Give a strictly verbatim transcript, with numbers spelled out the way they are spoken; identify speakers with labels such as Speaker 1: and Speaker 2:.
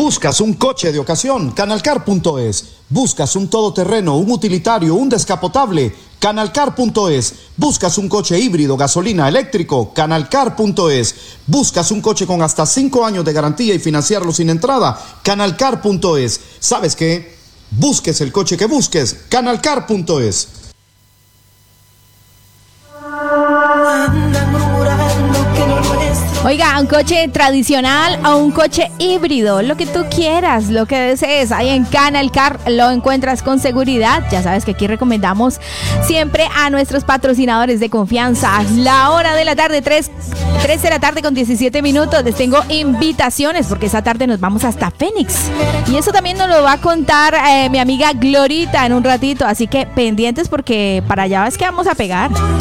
Speaker 1: Buscas un coche de ocasión, canalcar punto es. Buscas un todoterreno, un utilitario, un descapotable, canalcar punto es. Buscas un coche híbrido, gasolina, eléctrico, canalcar punto es. Buscas un coche con hasta cinco años de garantía y financiarlo sin entrada, canalcar punto es. ¿Sabes qué? Busques el coche que busques, canalcar punto es.
Speaker 2: Oiga, un coche tradicional o un coche híbrido, lo que tú quieras, lo que desees, ahí en Canalcar lo encuentras con seguridad. Ya sabes que aquí recomendamos siempre a nuestros patrocinadores de confianza. La hora de la tarde, tres de la tarde con diecisiete minutos. Les tengo invitaciones porque esta tarde nos vamos hasta Phoenix. Y eso también nos lo va a contar eh, mi amiga Glorita en un ratito. Así que pendientes porque para allá es que vamos a pegar.